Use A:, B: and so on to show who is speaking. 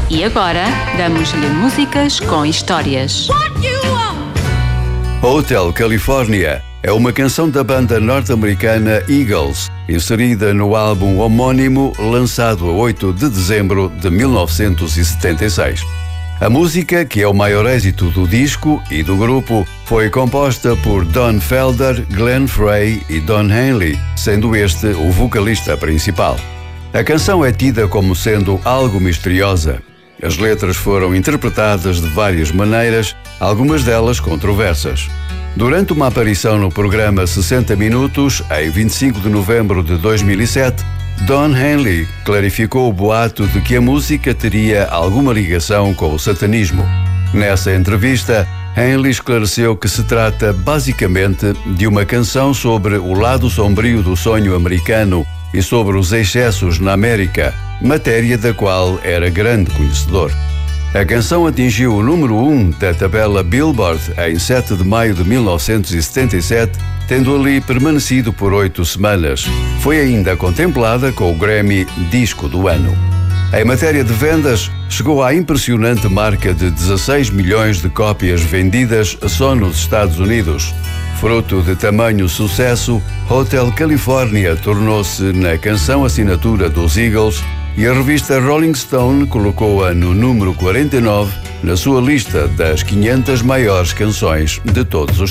A: E agora, damos-lhe músicas com histórias.
B: Hotel California é uma canção da banda norte-americana Eagles, inserida no álbum homónimo lançado a 8 de dezembro de 1976. A música, que é o maior êxito do disco e do grupo, foi composta por Don Felder, Glenn Frey e Don Henley, sendo este o vocalista principal. A canção é tida como sendo algo misteriosa. As letras foram interpretadas de várias maneiras, algumas delas controversas. Durante uma aparição no programa 60 Minutos, em 25 de novembro de 2007, Don Henley clarificou o boato de que a música teria alguma ligação com o satanismo. Nessa entrevista, Henley esclareceu que se trata basicamente de uma canção sobre o lado sombrio do sonho americano e sobre os excessos na América, matéria da qual era grande conhecedor. A canção atingiu o número 1 da tabela Billboard em 7 de maio de 1977, tendo ali permanecido por 8 semanas. Foi ainda contemplada com o Grammy Disco do Ano. Em matéria de vendas, chegou à impressionante marca de 16 milhões de cópias vendidas só nos Estados Unidos. Fruto de tamanho sucesso, Hotel California tornou-se na canção assinatura dos Eagles e a revista Rolling Stone colocou-a no número 49 na sua lista das 500 maiores canções de todos os